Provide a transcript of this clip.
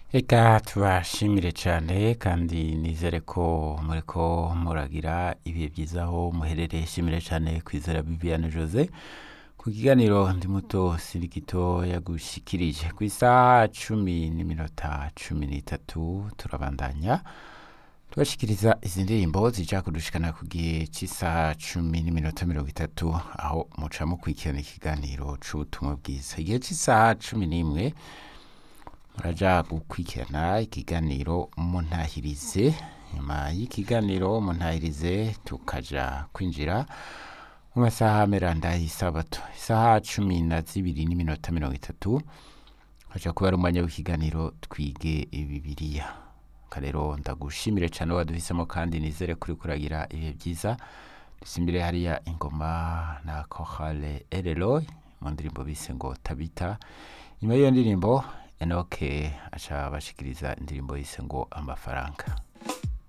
Eka tubashimire cyane kandi nizere ko muriko muragira ibihe byiza aho muherereye. Shimire cyane kwizera Viviane Jose ku kiganiro ndi muto sirikito yagushikirije ku isaha 10:13 turabandanya tubashikiriza izi ndirimbo zija kudushikana ku gihe cy'isaha 10:30 aho muca mukurikirana ikiganiro c'ubutumwa bwiza. Igihe cy'isaha 11 muraja gukurikirana ikiganiro muntahirize. Nyuma y'ikiganiro muntahirize tukaja kwinjira mu masaha meranda y'isabato isaha 12:30 haja kuba ari umwanya w'ikiganiro twige Bibiliya. Rero ndagushimire cyane waduhisemo kandi nizere kuri kuragira ibihe byiza. Dusimbire hariya ingoma na Chorale Ereloy mu ndirimbo bise ngo Tabita. Nyuma y'iyo ndirimbo Enoke aca bashikiriza indirimbo yise ngo Amafaranga.